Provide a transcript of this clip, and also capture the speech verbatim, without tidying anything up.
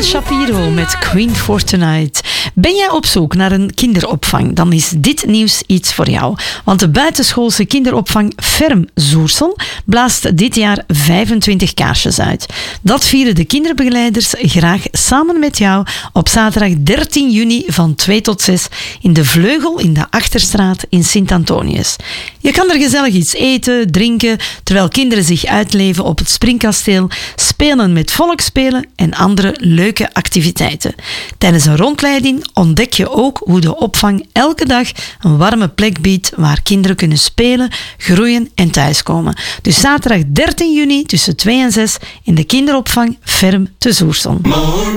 Shapiro met Queen for Tonight. Ben jij op zoek naar een kinderopvang? Dan is dit nieuws iets voor jou. Want de buitenschoolse kinderopvang Ferm Zoersel blaast dit jaar vijfentwintig kaarsjes uit. Dat vieren de kinderbegeleiders graag samen met jou op zaterdag dertien juni van twee tot zes in de Vleugel in de Achterstraat in Sint-Antonius. Je kan er gezellig iets eten, drinken, terwijl kinderen zich uitleven op het Springkasteel, spelen met volksspelen en andere leuke activiteiten. Tijdens een rondleiding ontdek je ook hoe de opvang elke dag een warme plek biedt waar kinderen kunnen spelen, groeien en thuiskomen. Dus zaterdag dertien juni tussen twee en zes in de kinderopvang Ferm te Zoersel.